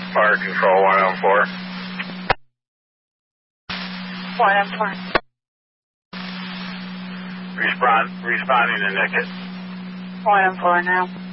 Fire control 114. 114. Responding to Nicket. 114 now.